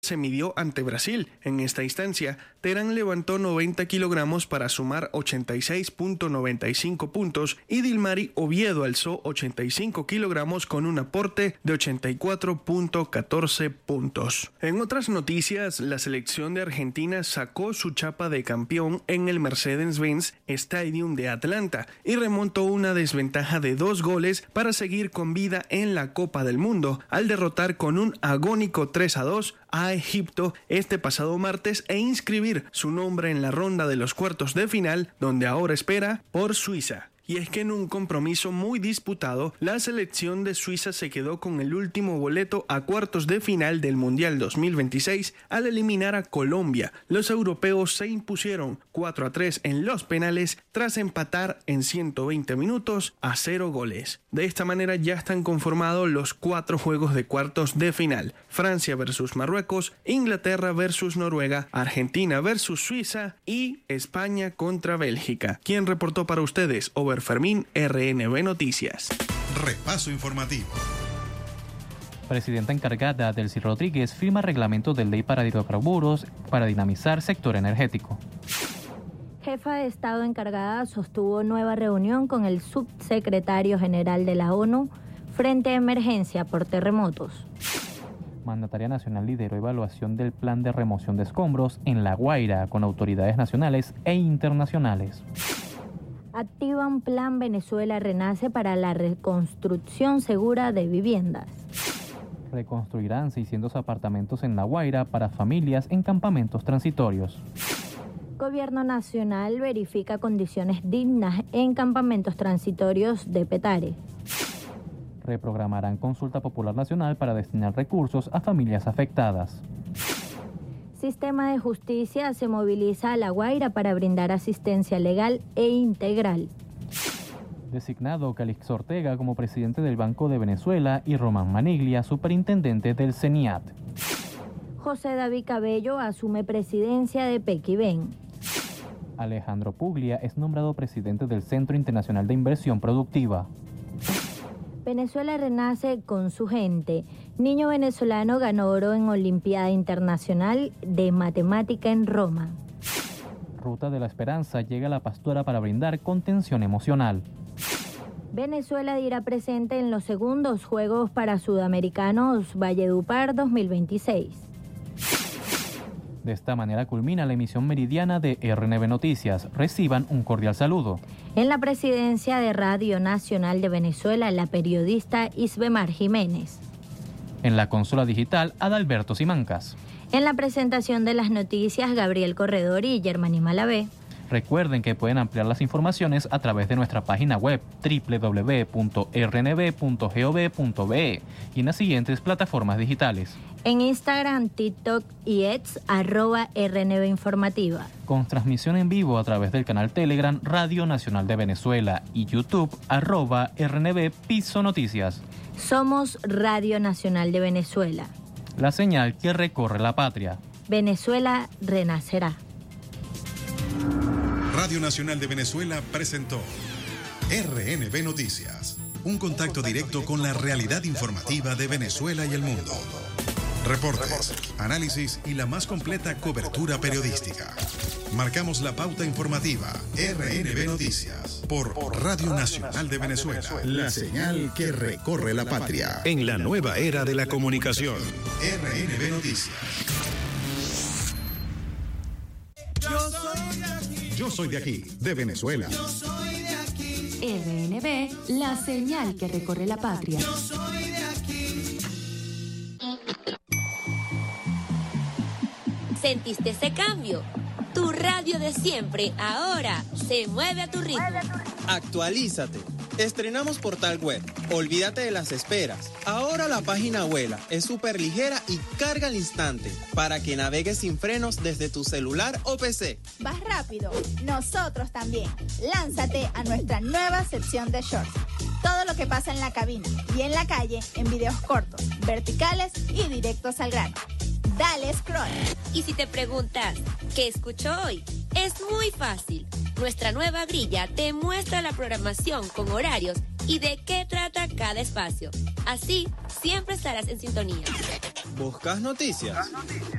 se midió ante Brasil. En esta instancia, Terán levantó 90 kilogramos para sumar 86.95 puntos y Dilmari Oviedo alzó 85 kilogramos con un aporte de 84.14 puntos. En otras noticias, la selección de Argentina sacó su chapa de campeón en el Mercedes-Benz Stadium de Atlanta y remontó una desventaja de 2 goles para seguir con vida en la Copa del Mundo al derrotar con un agónico 3-2 a Egipto este pasado martes e inscribir su nombre en la ronda de los cuartos de final, donde ahora espera por Suiza. Y es que en un compromiso muy disputado, la selección de Suiza se quedó con el último boleto a cuartos de final del Mundial 2026 al eliminar a Colombia. Los europeos se impusieron 4-3 en los penales tras empatar en 120 minutos a 0 goles. De esta manera ya están conformados los 4 juegos de cuartos de final: Francia versus Marruecos, Inglaterra versus Noruega, Argentina versus Suiza y España contra Bélgica. ¿Quién reportó para ustedes? Fermín, RNB Noticias. Repaso informativo. Presidenta encargada Delcy Rodríguez firma reglamento de ley para hidrocarburos para dinamizar sector energético. Jefa de Estado encargada sostuvo nueva reunión con el subsecretario general de la ONU frente a emergencia por terremotos. Mandataria nacional lideró evaluación del plan de remoción de escombros en La Guaira con autoridades nacionales e internacionales. Activan Plan Venezuela Renace para la reconstrucción segura de viviendas. Reconstruirán 600 apartamentos en La Guaira para familias en campamentos transitorios. Gobierno Nacional verifica condiciones dignas en campamentos transitorios de Petare. Reprogramarán consulta popular nacional para destinar recursos a familias afectadas. Sistema de Justicia se moviliza a La Guaira para brindar asistencia legal e integral. Designado Calixto Ortega como presidente del Banco de Venezuela y Román Maniglia, superintendente del CENIAT. José David Cabello asume presidencia de Pequiven. Alejandro Puglia es nombrado presidente del Centro Internacional de Inversión Productiva. Venezuela renace con su gente. Niño venezolano ganó oro en Olimpiada Internacional de Matemática en Roma. Ruta de la Esperanza llega a La Pastora para brindar contención emocional. Venezuela dirá presente en los segundos Juegos para Sudamericanos Valledupar 2026. De esta manera culmina la emisión meridiana de RNB Noticias. Reciban un cordial saludo. En la presidencia de Radio Nacional de Venezuela, la periodista Isbemar Jiménez. En la consola digital, Adalberto Simancas. En la presentación de las noticias, Gabriel Corredor y Germany Malavé. Recuerden que pueden ampliar las informaciones a través de nuestra página web www.rnb.gov.be y en las siguientes plataformas digitales. En Instagram, TikTok y X, @RNB Informativa. Con transmisión en vivo a través del canal Telegram Radio Nacional de Venezuela y YouTube, @RNB Piso Noticias. Somos Radio Nacional de Venezuela. La señal que recorre la patria. Venezuela renacerá. Radio Nacional de Venezuela presentó RNB Noticias, un contacto directo con la realidad informativa de Venezuela y el mundo. Reportes, análisis y la más completa cobertura periodística. Marcamos la pauta informativa. RNB Noticias por Radio Nacional de Venezuela. La señal que recorre la patria en la nueva era de la comunicación. RNB Noticias. Yo soy de aquí, de Venezuela. Yo soy de aquí. RNB, la señal que recorre la patria. Yo soy de aquí. ¿Sentiste ese cambio? Tu radio de siempre ahora se mueve a tu ritmo. Actualízate. Estrenamos portal web. Olvídate de las esperas. Ahora la página vuela, es súper ligera y carga al instante para que navegues sin frenos desde tu celular o PC. ¿Vas rápido? Nosotros también. Lánzate a nuestra nueva sección de shorts. Todo lo que pasa en la cabina y en la calle en videos cortos, verticales y directos al grano. Dale scroll. Y si te preguntas, ¿qué escucho hoy? Es muy fácil. Nuestra nueva grilla te muestra la programación con horarios y de qué trata cada espacio. Así, siempre estarás en sintonía. ¿Buscas noticias?